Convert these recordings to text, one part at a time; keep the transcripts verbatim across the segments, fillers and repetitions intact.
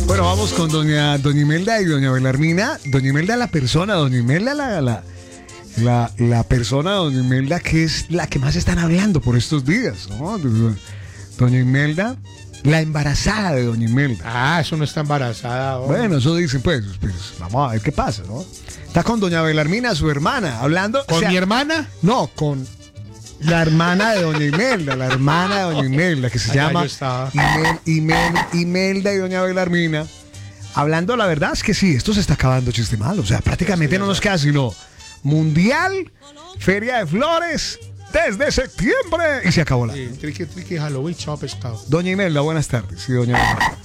Bueno, vamos con doña, doña Imelda y doña Belarmina. Doña Imelda, la persona, doña Imelda, la, la, la, la persona, doña Imelda, que es la que más están hablando por estos días, ¿no? Doña Imelda, la embarazada de doña Imelda. Ah, eso no está embarazada. Oh. Bueno, eso dicen, pues, pues, vamos a ver qué pasa, ¿no? Está con doña Belarmina, su hermana, hablando. ¿Con o sea, mi hermana? No, con la hermana de doña Imelda, la hermana de doña Imelda, que se Allá llama yo estaba. Imel, Imel, Imelda y doña Belarmina. Hablando la verdad es que sí, esto se está acabando chiste malo. O sea, prácticamente no nos queda sino Mundial, Feria de Flores, desde septiembre. Y se acabó la. Sí, triqui, triqui, Halloween, chao pescado. Doña Imelda, buenas tardes. Sí, doña Imelda.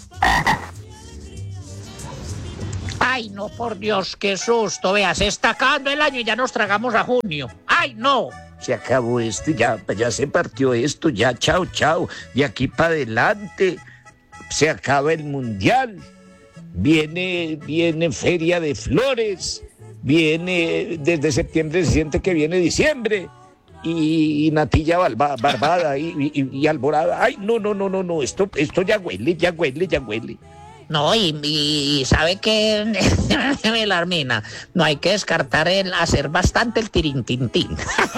Ay, no, por Dios, qué susto. Vea, se está acabando el año y ya nos tragamos a junio. ¡Ay, no! Se acabó esto, ya, ya se partió esto, ya, chao, chao. De aquí para adelante se acaba el mundial. Viene, viene Feria de Flores. Viene, desde septiembre se siente que viene diciembre. Y, y natilla barba, barbada y, y, y alborada. Ay, no, no, no, no, no, esto, esto ya huele, ya huele, ya huele. No, y, y sabe que, Belarmina, no hay que descartar el hacer bastante el tirintintín.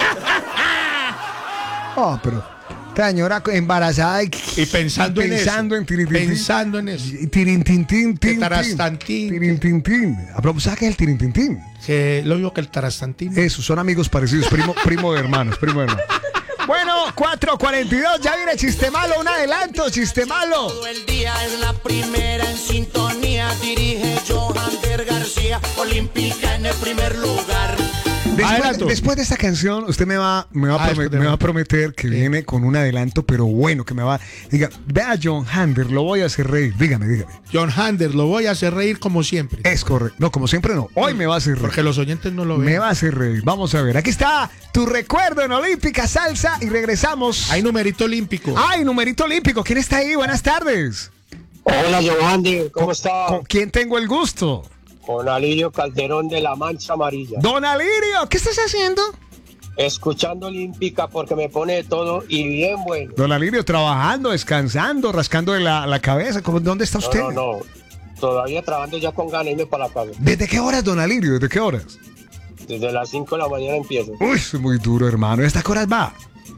Oh, pero esta señora embarazada y, Y pensando, y pensando en, en tirintintín. Pensando en eso. Y tirintintín, tin, Tarastantín. Tirintintín. A propósito, ¿sabes qué es el tirintintín? Que lo mismo que el tarastantín. Eso, son amigos parecidos, primo, primo de hermanos, primo de hermanos. Bueno, cuatro cuarenta y dos, ya viene Chiste Malo, un adelanto, Chiste Malo. Todo el día es la primera en sintonía, dirige Johander García, olímpica en el primer lugar. Después, después de esta canción, usted me va, me va, a, Ah, promet, de me va a prometer que sí. viene con un adelanto, pero bueno, que me va. Diga, vea John Hander, lo voy a hacer reír. Dígame, dígame. John Hander, lo voy a hacer reír como siempre. Es correcto. No, como siempre no. Hoy me va a hacer reír. Porque los oyentes no lo ven. Me va a hacer reír. Vamos a ver. Aquí está tu recuerdo en Olímpica Salsa y regresamos. Hay numerito olímpico. ¡Ay, numerito olímpico! ¿Quién está ahí? Buenas tardes. Hola, Johander, ¿cómo está? ¿Con quién tengo el gusto? Con Alirio Calderón de La Mancha Amarilla. Don Alirio, ¿qué estás haciendo? Escuchando Olímpica porque me pone de todo y bien bueno. Don Alirio, trabajando, descansando, rascando la, la cabeza. ¿Cómo- ¿Dónde está usted? No, no, no. Todavía trabajando ya con ganas irme para la casa. ¿Desde qué horas, don Alirio? ¿Desde qué horas? Desde las cinco de la mañana empiezo. Uy, es muy duro, hermano. ¿Y hasta qué horas va?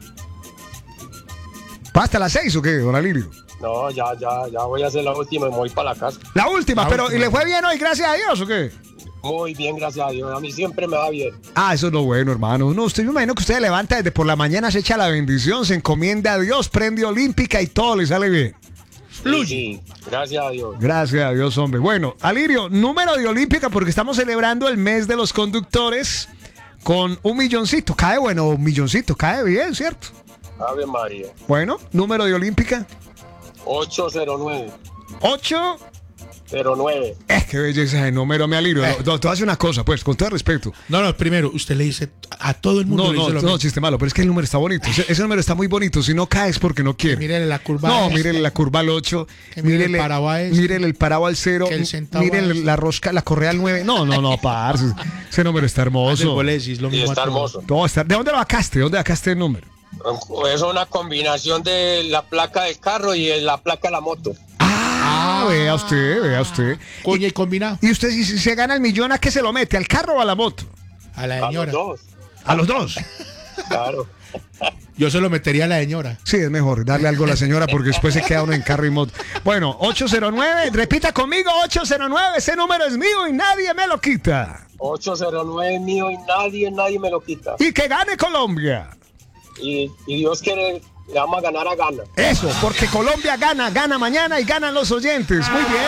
¿Va hasta las seis o qué, don Alirio? No, ya, ya, ya voy a hacer la última y me voy para la casa. La última, La pero última. ¿y le fue bien hoy, gracias a Dios o qué? Muy bien, gracias a Dios. A mí siempre me va bien. Ah, eso es lo bueno, hermano. No, usted me imagino que usted levanta desde por la mañana, se echa la bendición, se encomienda a Dios, prende Olímpica y todo le sale bien. Sí, sí, gracias a Dios. Gracias a Dios, hombre. Bueno, Alirio, número de Olímpica porque estamos celebrando el mes de los conductores con un milloncito. Cae bueno, un milloncito, cae bien, ¿cierto? Ave María. Bueno, número de Olímpica. ocho cero nueve. ocho. cero nueve. Es que belleza de número, me Alirio. Eh. No, no, te voy a hacer una cosa, pues, con todo respeto. No, no, primero, usted le dice a todo el mundo. No, le no, dice lo no, mismo. chiste malo, pero es que el número está bonito. Ese, ese número está muy bonito. Si no caes porque no quiere. Mírele la curva. No, esta. mírele la curva al ocho. Que mire el Mírele, parado a este. mírele el parado al cero. Que el centavo a Mírele este. la rosca, la correa al nueve. No, no, no, parce. Ese número está Del hermoso. Bolesis, lo Y mismo está a todo. hermoso. No, está- ¿De dónde lo sacaste? ¿De dónde sacaste el número? Es una combinación de la placa del carro y de la placa de la moto. Ah, vea usted, vea usted. Coña y combinado. ¿Y usted si, si se gana el millón, a qué se lo mete? ¿Al carro o a la moto? A la A los señora. dos, A los dos. claro. Yo se lo metería a la señora. Sí, es mejor darle algo a la señora porque después se queda uno en carro y moto. Bueno, ocho cero nueve, repita conmigo, ocho cero nueve, ese número es mío y nadie me lo quita. ocho cero nueve mío y nadie, nadie me lo quita. Y que gane Colombia. Y, y Dios quiere, le vamos a ganar a gana. Eso, porque Colombia gana, gana mañana y ganan los oyentes. Muy bien.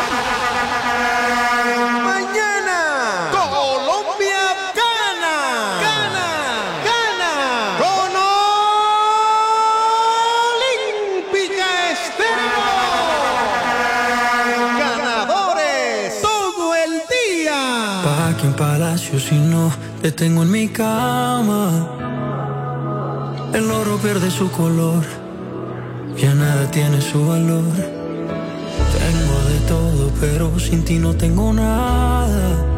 Mañana, Colombia gana, gana, gana, con Olímpica Estéreo. Ganadores todo el día. Pa' aquí en Palacio si no te tengo en mi cama. El oro pierde su color, ya nada tiene su valor. Tengo de todo, pero sin ti no tengo nada.